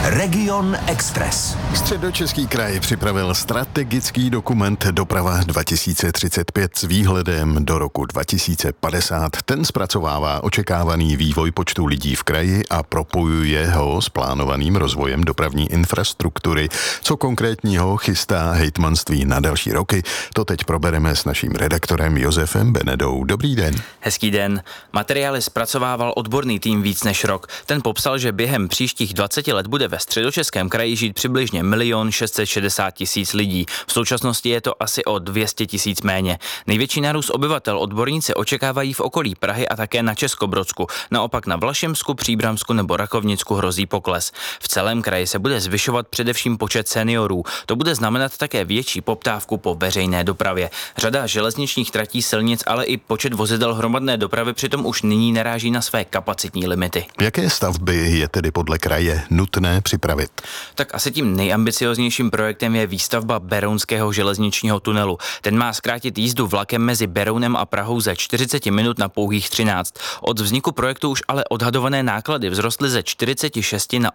Region Express. Středočeský kraj připravil strategický dokument Doprava 2035 s výhledem do roku 2050. Ten zpracovává očekávaný vývoj počtu lidí v kraji a propojuje ho s plánovaným rozvojem dopravní infrastruktury. Co konkrétního chystá hejtmanství na další roky, to teď probereme s naším redaktorem Josefem Benedou. Dobrý den. Hezký den. Materiály zpracovával odborný tým víc než rok. Ten popsal, že během příštích 20 let bude ve Středočeském kraji žít přibližně 1 660 000 lidí. V současnosti je to asi o 200 000 méně. Největší nárůst obyvatel odborníci očekávají v okolí Prahy a také na Českobrodsku. Naopak na Vlašemsku, Příbramsku nebo Rakovnicku hrozí pokles. V celém kraji se bude zvyšovat především počet seniorů. To bude znamenat také větší poptávku po veřejné dopravě. Řada železničních tratí, silnic, ale i počet vozidel hromadné dopravy přitom už nyní naráží na své kapacitní limity. Jaké stavby je tedy podle kraje nutné připravit? Tak asi tím nejambicioznějším projektem je výstavba Berounského železničního tunelu. Ten má zkrátit jízdu vlakem mezi Berounem a Prahou ze 40 minut na pouhých 13. Od vzniku projektu už ale odhadované náklady vzrostly ze 46 na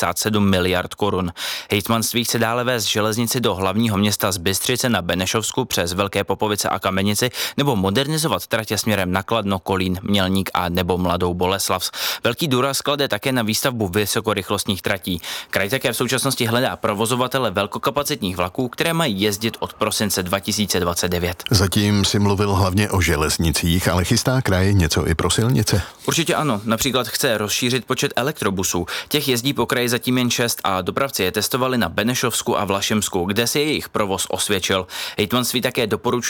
87 miliard korun. Hejtmanství chce dále vést železnici do hlavního města z Bystřice na Benešovsku přes Velké Popovice a Kamenici nebo modernizovat tratě směrem na Kladno, Kolín, Mělník a nebo Mladou Boleslav. Velký důraz klade také na výstavbu vysokorychlostních tratí. Kraj také v současnosti hledá provozovatele velkokapacitních vlaků, které mají jezdit od prosince 2029. Zatím si mluvil hlavně o železnicích, ale chystá kraj něco i pro silnice? Určitě ano. Například chce rozšířit počet elektrobusů. Těch jezdí po kraji zatím jen 6 a dopravci je testovali na Benešovsku a Vlašemsku, kde se jejich provoz osvědčil. Hejtmanství také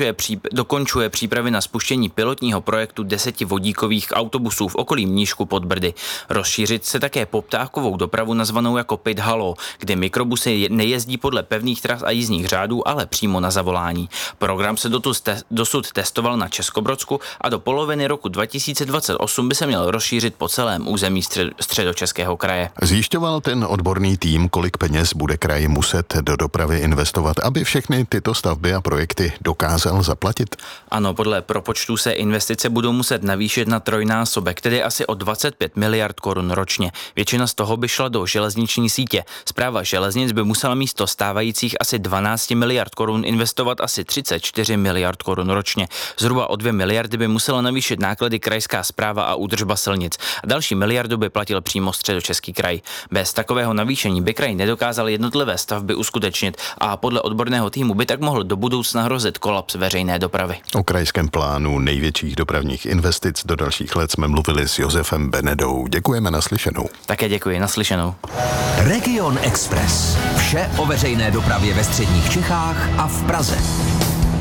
dokončuje přípravy na spuštění pilotního projektu 10 vodíkových autobusů v okolí Mníšku pod Brdy. Rozšířit se také poptávkovou dopravu nazvanou jako Pit Halo, kde mikrobusy nejezdí podle pevných tras a jízdních řádů, ale přímo na zavolání. Program se dosud testoval na Českobrodsku a do poloviny roku 2028 by se měl rozšířit po celém území Středočeského kraje. Zjišťoval ten odborný tým, kolik peněz bude kraj muset do dopravy investovat, aby všechny tyto stavby a projekty dokázal zaplatit? Ano, podle propočtů se investice budou muset navýšit na trojnásobek, tedy asi o 25 miliard korun ročně. Většina z toho by šla do železniční sítě. Správa železnic by musela místo stávajících asi 12 miliard korun investovat asi 34 miliard korun ročně. Zhruba o 2 miliardy by musela navýšit náklady krajská správa a údržba silnic. A další miliardu by platil přímo Středočeský kraj. Bez takového navýšení by kraj nedokázal jednotlivé stavby uskutečnit a podle odborného týmu by tak mohl do budoucna hrozit kolaps veřejné dopravy. O krajském plánu největších dopravních investic do dalších let jsme mluvili s Josefem Benedou. Děkujeme, naslyšenou. Také děkuji, naslyšenou. Region Express. Vše o veřejné dopravě ve středních Čechách a v Praze.